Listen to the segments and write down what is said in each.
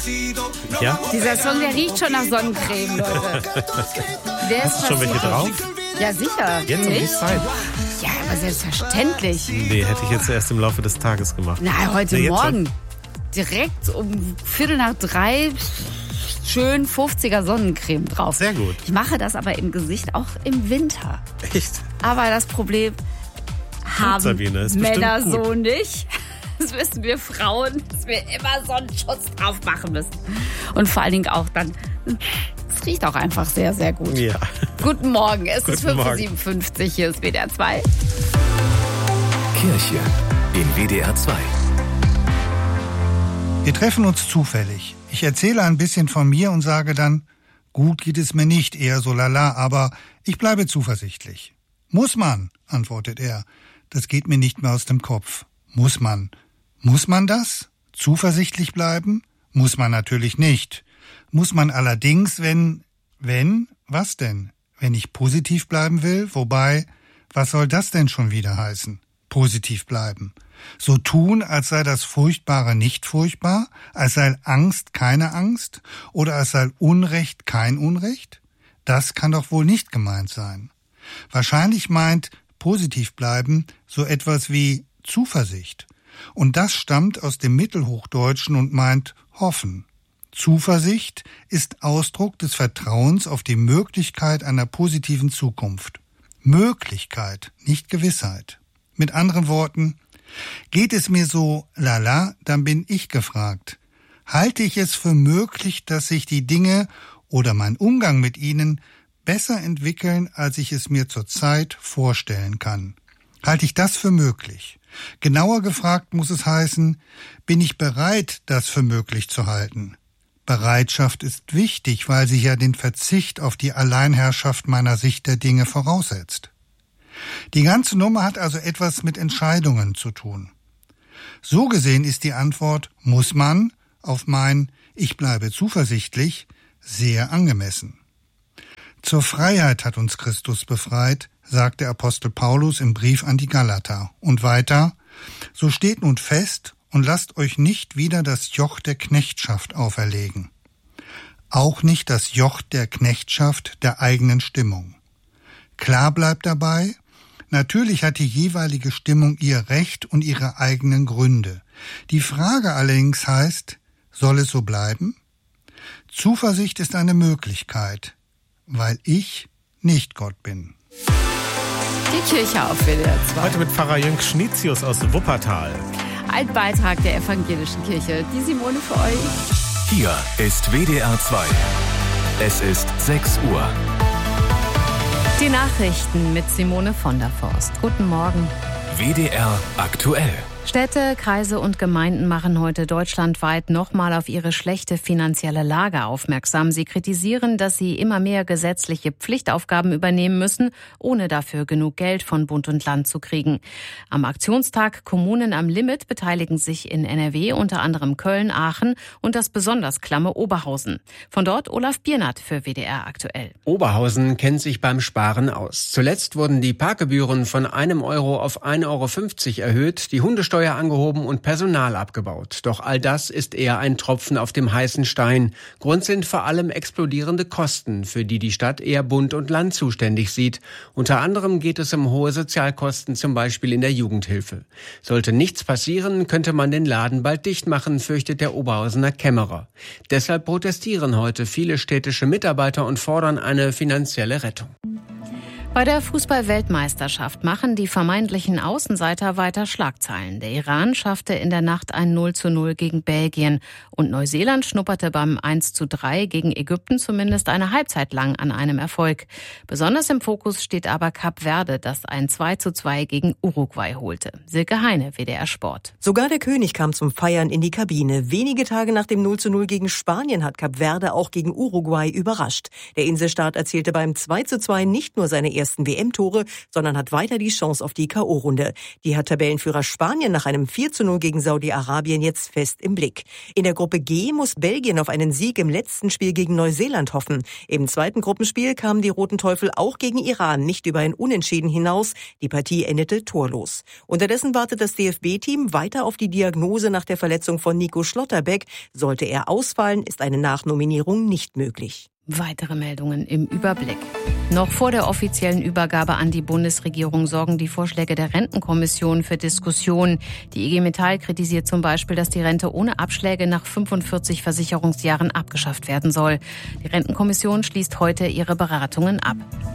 Ja? Dieser Song, der riecht schon nach Sonnencreme, Leute. Hast du schon welche drauf? Ja, sicher. Jetzt um die Zeit? Ja, aber selbstverständlich. Nee, hätte ich jetzt erst im Laufe des Tages gemacht. Na, heute Nee, jetzt Morgen. Direkt um 2:45 schön 50er Sonnencreme drauf. Sehr gut. Ich mache das aber im Gesicht auch im Winter. Echt? Aber das Problem haben Sabine, ist Männer bestimmt gut. so nicht. Das wissen wir Frauen, dass wir immer Sonnenschutz drauf machen müssen. Und vor allen Dingen auch dann, es riecht auch einfach sehr, sehr gut. Ja. Guten Morgen, es ist Guten Morgen. 5:57 Uhr, hier ist WDR 2. Kirche in WDR 2. Wir treffen uns zufällig. Ich erzähle ein bisschen von mir und sage dann, gut geht es mir nicht, eher so lala, aber ich bleibe zuversichtlich. Muss man, antwortet er. Das geht mir nicht mehr aus dem Kopf. Muss man. Muss man das? Zuversichtlich bleiben? Muss man natürlich nicht. Muss man allerdings, wenn, was denn? Wenn ich positiv bleiben will? Wobei, was soll das denn schon wieder heißen? Positiv bleiben. So tun, als sei das Furchtbare nicht furchtbar, als sei Angst keine Angst oder als sei Unrecht kein Unrecht? Das kann doch wohl nicht gemeint sein. Wahrscheinlich meint positiv bleiben so etwas wie Zuversicht. Und das stammt aus dem Mittelhochdeutschen und meint hoffen. Zuversicht ist Ausdruck des Vertrauens auf die Möglichkeit einer positiven Zukunft. Möglichkeit, nicht Gewissheit. Mit anderen Worten, geht es mir so lala, dann bin ich gefragt. Halte ich es für möglich, dass sich die Dinge oder mein Umgang mit ihnen besser entwickeln, als ich es mir zurzeit vorstellen kann? Halte ich das für möglich? Genauer gefragt muss es heißen, bin ich bereit, das für möglich zu halten? Bereitschaft ist wichtig, weil sie ja den Verzicht auf die Alleinherrschaft meiner Sicht der Dinge voraussetzt. Die ganze Nummer hat also etwas mit Entscheidungen zu tun. So gesehen ist die Antwort, muss man, auf mein Ich bleibe zuversichtlich, sehr angemessen. Zur Freiheit hat uns Christus befreit, sagt der Apostel Paulus im Brief an die Galater. Und weiter, so steht nun fest und lasst euch nicht wieder das Joch der Knechtschaft auferlegen. Auch nicht das Joch der Knechtschaft der eigenen Stimmung. Klar bleibt dabei, natürlich hat die jeweilige Stimmung ihr Recht und ihre eigenen Gründe. Die Frage allerdings heißt, soll es so bleiben? Zuversicht ist eine Möglichkeit, weil ich nicht Gott bin. Die Kirche auf WDR 2. Heute mit Pfarrer Jürgen Schnitzius aus Wuppertal. Ein Beitrag der evangelischen Kirche. Die Simone für euch. Hier ist WDR 2. Es ist 6 Uhr. Die Nachrichten mit Simone von der Forst. Guten Morgen. WDR aktuell. Städte, Kreise und Gemeinden machen heute deutschlandweit nochmal auf ihre schlechte finanzielle Lage aufmerksam. Sie kritisieren, dass sie immer mehr gesetzliche Pflichtaufgaben übernehmen müssen, ohne dafür genug Geld von Bund und Land zu kriegen. Am Aktionstag Kommunen am Limit beteiligen sich in NRW unter anderem Köln, Aachen und das besonders klamme Oberhausen. Von dort Olaf Biernat für WDR aktuell. Oberhausen kennt sich beim Sparen aus. Zuletzt wurden die Parkgebühren von 1 Euro auf 1,50 Euro erhöht, die Hundesteuer angehoben und Personal abgebaut. Doch all das ist eher ein Tropfen auf dem heißen Stein. Grund sind vor allem explodierende Kosten, für die die Stadt eher Bund und Land zuständig sieht. Unter anderem geht es um hohe Sozialkosten, zum Beispiel in der Jugendhilfe. Sollte nichts passieren, könnte man den Laden bald dicht machen, fürchtet der Oberhausener Kämmerer. Deshalb protestieren heute viele städtische Mitarbeiter und fordern eine finanzielle Rettung. Bei der Fußball-Weltmeisterschaft machen die vermeintlichen Außenseiter weiter Schlagzeilen. Der Iran schaffte in der Nacht ein 0:0 gegen Belgien und Neuseeland schnupperte beim 1:3 gegen Ägypten zumindest eine Halbzeit lang an einem Erfolg. Besonders im Fokus steht aber Kap Verde, das ein 2:2 gegen Uruguay holte. Silke Heine, WDR Sport. Sogar der König kam zum Feiern in die Kabine. Wenige Tage nach dem 0:0 gegen Spanien hat Kap Verde auch gegen Uruguay überrascht. Der Inselstaat erzielte beim 2:2 nicht nur seine ersten WM-Tore, sondern hat weiter die Chance auf die K.O.-Runde. Die hat Tabellenführer Spanien nach einem 4:0 gegen Saudi-Arabien jetzt fest im Blick. In der Gruppe G muss Belgien auf einen Sieg im letzten Spiel gegen Neuseeland hoffen. Im zweiten Gruppenspiel kamen die Roten Teufel auch gegen Iran nicht über ein Unentschieden hinaus. Die Partie endete torlos. Unterdessen wartet das DFB-Team weiter auf die Diagnose nach der Verletzung von Nico Schlotterbeck. Sollte er ausfallen, ist eine Nachnominierung nicht möglich. Weitere Meldungen im Überblick. Noch vor der offiziellen Übergabe an die Bundesregierung sorgen die Vorschläge der Rentenkommission für Diskussionen. Die IG Metall kritisiert zum Beispiel, dass die Rente ohne Abschläge nach 45 Versicherungsjahren abgeschafft werden soll. Die Rentenkommission schließt heute ihre Beratungen ab.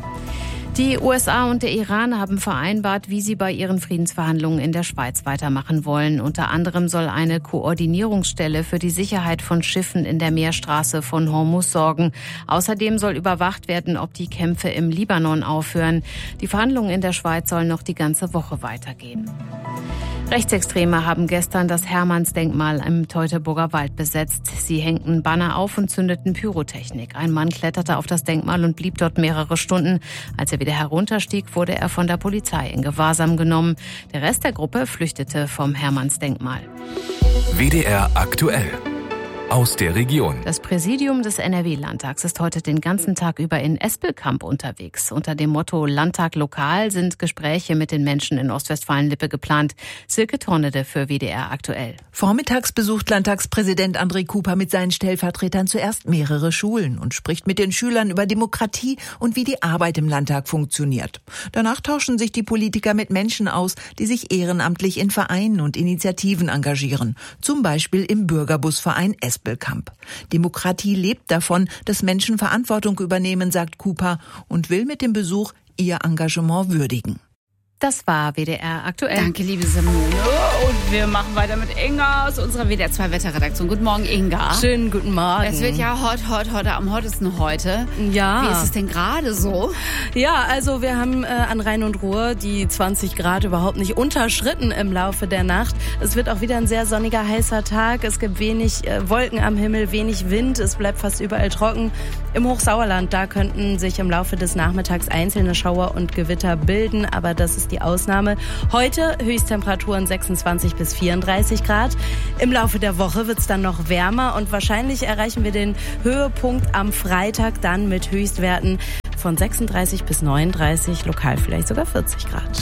Die USA und der Iran haben vereinbart, wie sie bei ihren Friedensverhandlungen in der Schweiz weitermachen wollen. Unter anderem soll eine Koordinierungsstelle für die Sicherheit von Schiffen in der Meerstraße von Hormuz sorgen. Außerdem soll überwacht werden, ob die Kämpfe im Libanon aufhören. Die Verhandlungen in der Schweiz sollen noch die ganze Woche weitergehen. Rechtsextreme haben gestern das Hermannsdenkmal im Teutoburger Wald besetzt. Sie hängten Banner auf und zündeten Pyrotechnik. Ein Mann kletterte auf das Denkmal und blieb dort mehrere Stunden. Als er wieder herunterstieg, wurde er von der Polizei in Gewahrsam genommen. Der Rest der Gruppe flüchtete vom Hermannsdenkmal. WDR aktuell. Aus der Region. Das Präsidium des NRW-Landtags ist heute den ganzen Tag über in Espelkamp unterwegs. Unter dem Motto Landtag lokal sind Gespräche mit den Menschen in Ostwestfalen-Lippe geplant. Silke Tornede für WDR aktuell. Vormittags besucht Landtagspräsident André Kuper mit seinen Stellvertretern zuerst mehrere Schulen und spricht mit den Schülern über Demokratie und wie die Arbeit im Landtag funktioniert. Danach tauschen sich die Politiker mit Menschen aus, die sich ehrenamtlich in Vereinen und Initiativen engagieren. Zum Beispiel im Bürgerbusverein Espelkamp. Demokratie lebt davon, dass Menschen Verantwortung übernehmen, sagt Kuper, und will mit dem Besuch ihr Engagement würdigen. Das war WDR aktuell. Danke, liebe Simone. Und wir machen weiter mit Inga aus unserer WDR 2 Wetterredaktion. Guten Morgen, Inga. Schönen guten Morgen. Es wird ja heute am hottesten heute. Ja. Wie ist es denn gerade so? Ja, also wir haben an Rhein und Ruhr die 20 Grad überhaupt nicht unterschritten im Laufe der Nacht. Es wird auch wieder ein sehr sonniger, heißer Tag. Es gibt wenig Wolken am Himmel, wenig Wind. Es bleibt fast überall trocken. Im Hochsauerland, da könnten sich im Laufe des Nachmittags einzelne Schauer und Gewitter bilden, aber das ist die Ausnahme. Heute Höchsttemperaturen 26 bis 34 Grad. Im Laufe der Woche wird es dann noch wärmer und wahrscheinlich erreichen wir den Höhepunkt am Freitag dann mit Höchstwerten von 36 bis 39, lokal vielleicht sogar 40 Grad.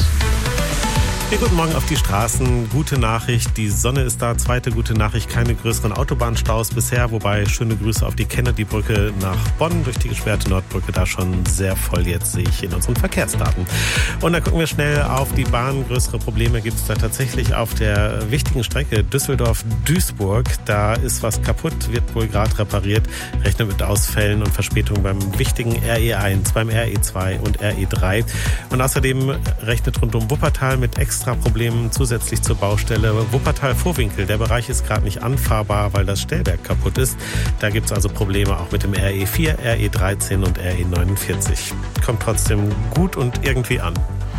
Ja, guten Morgen auf die Straßen. Gute Nachricht, die Sonne ist da. Zweite gute Nachricht, keine größeren Autobahnstaus bisher. Wobei, schöne Grüße auf die Kennedy-Brücke nach Bonn durch die gesperrte Nordbrücke. Da schon sehr voll jetzt, sehe ich in unseren Verkehrsdaten. Und dann gucken wir schnell auf die Bahn. Größere Probleme gibt es da tatsächlich auf der wichtigen Strecke Düsseldorf-Duisburg. Da ist was kaputt, wird wohl gerade repariert. Rechnet mit Ausfällen und Verspätungen beim wichtigen RE1, beim RE2 und RE3. Und außerdem rechnet rund um Wuppertal mit extra Problemen zusätzlich zur Baustelle. Wuppertal-Vorwinkel, der Bereich ist gerade nicht anfahrbar, weil das Stellwerk kaputt ist. Da gibt es also Probleme auch mit dem RE4, RE13 und RE49. Kommt trotzdem gut und irgendwie an.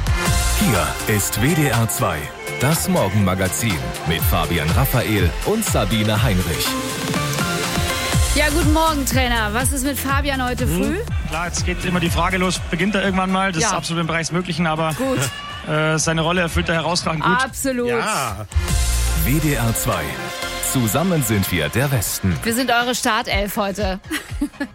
Hier ist WDR 2, das Morgenmagazin mit Fabian Raphael und Sabine Heinrich. Ja, guten Morgen, Trainer. Was ist mit Fabian heute früh? Klar, jetzt geht immer die Frage los, beginnt er irgendwann mal? Das ist absolut im Bereich des Möglichen, aber gut. Seine Rolle erfüllt er herausragend gut. Absolut. Ja. WDR 2. Zusammen sind wir der Westen. Wir sind eure Startelf heute.